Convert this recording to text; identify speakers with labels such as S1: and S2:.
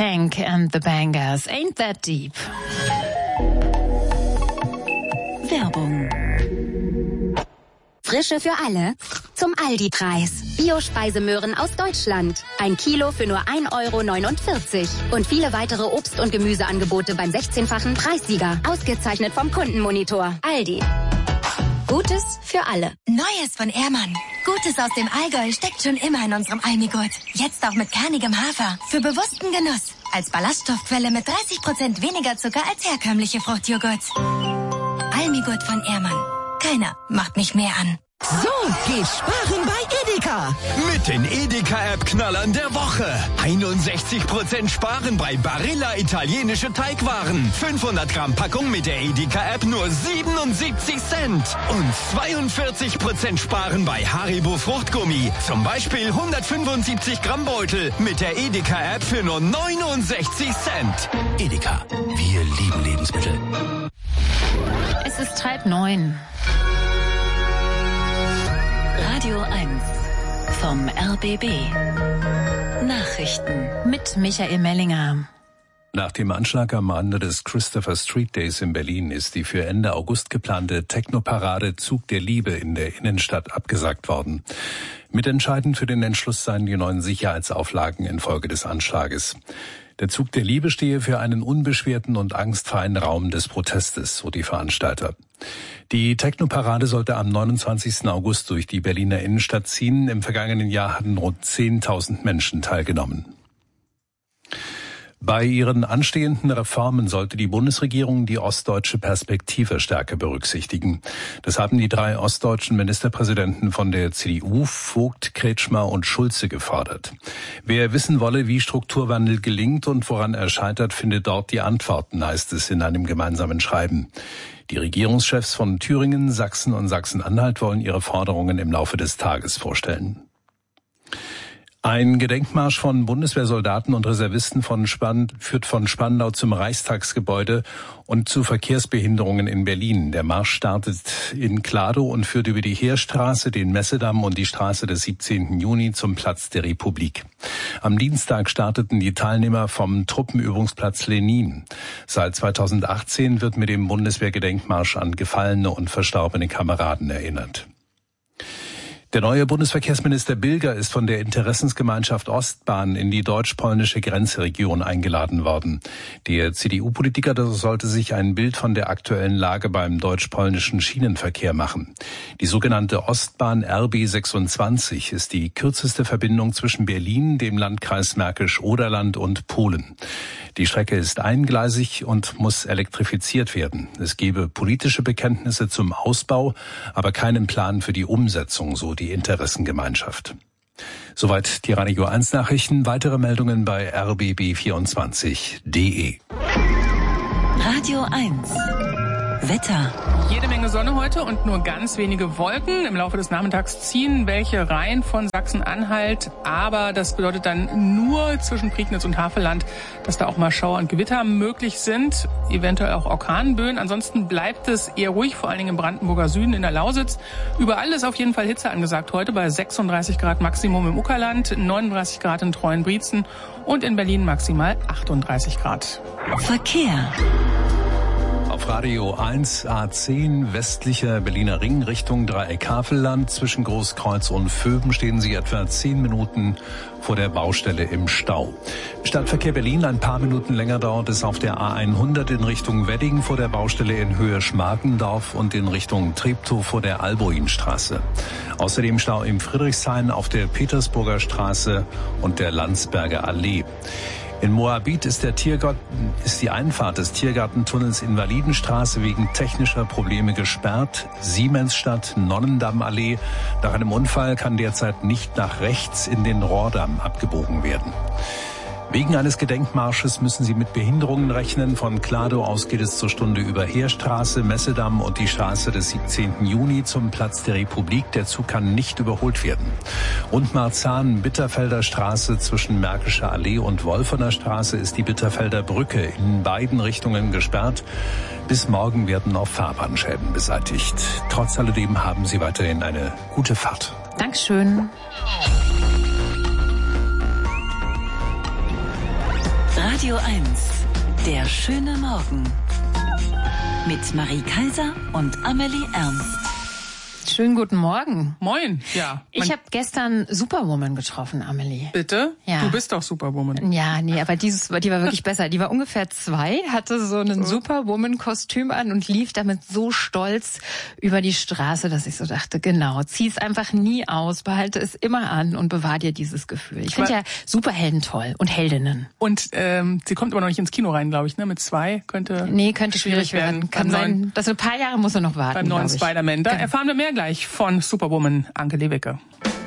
S1: Tank and the Bangers. Ain't that deep?
S2: Werbung.
S3: Frische für alle? Zum Aldi-Preis. Bio-Speisemöhren aus Deutschland. 1 Kilo für nur 1,49 €. Und viele weitere Obst- und Gemüseangebote beim 16-fachen Preissieger. Ausgezeichnet vom Kundenmonitor. Aldi. Gutes für alle.
S4: Neues von Ehrmann. Gutes aus dem Allgäu steckt schon immer in unserem Almigurt. Jetzt auch mit kernigem Hafer. Für bewussten Genuss. Als Ballaststoffquelle mit 30% weniger Zucker als herkömmliche Fruchtjoghurt. Almigurt von Ehrmann. Keiner macht mich mehr an.
S2: So geht sparen bei Edeka.
S5: Mit den Edeka-App-Knallern der Woche. 61% sparen bei Barilla italienische Teigwaren. 500 Gramm Packung mit der Edeka-App nur 77 Cent. Und 42% sparen bei Haribo Fruchtgummi. Zum Beispiel 175 Gramm Beutel mit der Edeka-App für nur 69 Cent. Edeka, wir lieben Lebensmittel.
S1: Es ist 8:30.
S2: Radio 1 vom RBB. Nachrichten
S1: Mit Michael Mellinger.
S6: Nach dem Anschlag am Rande des Christopher Street Days in Berlin ist die für Ende August geplante Technoparade Zug der Liebe in der Innenstadt abgesagt worden. Mitentscheidend für den Entschluss seien die neuen Sicherheitsauflagen infolge des Anschlages. Der Zug der Liebe stehe für einen unbeschwerten und angstfreien Raum des Protestes, so die Veranstalter. Die Technoparade sollte am 29. August durch die Berliner Innenstadt ziehen. Im vergangenen Jahr hatten rund 10.000 Menschen teilgenommen. Bei ihren anstehenden Reformen sollte die Bundesregierung die ostdeutsche Perspektive stärker berücksichtigen. Das haben die 3 ostdeutschen Ministerpräsidenten von der CDU, Vogt, Kretschmer und Schulze, gefordert. Wer wissen wolle, wie Strukturwandel gelingt und woran er scheitert, findet dort die Antworten, heißt es in einem gemeinsamen Schreiben. Die Regierungschefs von Thüringen, Sachsen und Sachsen-Anhalt wollen ihre Forderungen im Laufe des Tages vorstellen. Ein Gedenkmarsch von Bundeswehrsoldaten und Reservisten führt von Spandau zum Reichstagsgebäude und zu Verkehrsbehinderungen in Berlin. Der Marsch startet in Kladow und führt über die Heerstraße, den Messedamm und die Straße des 17. Juni zum Platz der Republik. Am Dienstag starteten die Teilnehmer vom Truppenübungsplatz Lenin. Seit 2018 wird mit dem Bundeswehrgedenkmarsch an gefallene und verstorbene Kameraden erinnert. Der neue Bundesverkehrsminister Bilger ist von der Interessensgemeinschaft Ostbahn in die deutsch-polnische Grenzregion eingeladen worden. Der CDU-Politiker sollte sich ein Bild von der aktuellen Lage beim deutsch-polnischen Schienenverkehr machen. Die sogenannte Ostbahn RB 26 ist die kürzeste Verbindung zwischen Berlin, dem Landkreis Märkisch-Oderland und Polen. Die Strecke ist eingleisig und muss elektrifiziert werden. Es gebe politische Bekenntnisse zum Ausbau, aber keinen Plan für die Umsetzung, so die Interessengemeinschaft. Soweit die Radio 1 Nachrichten. Weitere Meldungen bei rbb24.de.
S2: Radio 1 Wetter.
S7: Jede Menge Sonne heute und nur ganz wenige Wolken. Im Laufe des Nachmittags ziehen welche rein von Sachsen-Anhalt. Aber das bedeutet dann nur zwischen Prignitz und Havelland, dass da auch mal Schauer und Gewitter möglich sind. Eventuell auch Orkanböen. Ansonsten bleibt es eher ruhig, vor allen Dingen im Brandenburger Süden, in der Lausitz. Überall ist auf jeden Fall Hitze angesagt heute bei 36 Grad Maximum im Uckerland, 39 Grad in Treuenbrietzen und in Berlin maximal 38 Grad.
S2: Verkehr.
S6: Auf Radio 1 A10 westlicher Berliner Ring Richtung Dreieck-Havelland. Zwischen Großkreuz und Vöben stehen Sie etwa 10 Minuten vor der Baustelle im Stau. Im Stadtverkehr Berlin ein paar Minuten länger dauert es auf der A100 in Richtung Wedding vor der Baustelle in Höhe Schmargendorf und in Richtung Treptow vor der Alboinstraße. Außerdem Stau im Friedrichshain auf der Petersburger Straße und der Landsberger Allee. In Moabit ist die Einfahrt des Tiergartentunnels Invalidenstraße wegen technischer Probleme gesperrt. Siemensstadt, Nonnendammallee. Nach einem Unfall kann derzeit nicht nach rechts in den Rohrdamm abgebogen werden. Wegen eines Gedenkmarsches müssen Sie mit Behinderungen rechnen. Von Kladow aus geht es zur Stunde über Heerstraße, Messedamm und die Straße des 17. Juni zum Platz der Republik. Der Zug kann nicht überholt werden. Und Marzahn, Bitterfelder Straße zwischen Märkischer Allee und Wolfener Straße ist die Bitterfelder Brücke in beiden Richtungen gesperrt. Bis morgen werden auch Fahrbahnschäden beseitigt. Trotz alledem haben Sie weiterhin eine gute Fahrt.
S1: Dankeschön.
S2: Radio 1, der schöne Morgen. Mit Marie Kaiser und Amelie Ernst.
S1: Schönen guten Morgen.
S7: Moin, ja.
S1: Ich habe gestern Superwoman getroffen, Amelie.
S7: Bitte?
S1: Ja.
S7: Du bist doch Superwoman.
S1: Ja, nee, aber die war wirklich besser. Die war ungefähr 2, hatte so ein Superwoman-Kostüm an und lief damit so stolz über die Straße, dass ich so dachte, genau, zieh es einfach nie aus, behalte es immer an und bewahr dir dieses Gefühl. Ich finde ja Superhelden toll und Heldinnen.
S7: Und sie kommt aber noch nicht ins Kino rein, glaube ich, ne? Mit 2 könnte
S1: schwierig werden. Kann sein, dass ein paar Jahre muss er noch warten.
S7: Beim neuen Spider-Man. Da erfahren wir mehr gleich von Superwoman Anke Lewicke.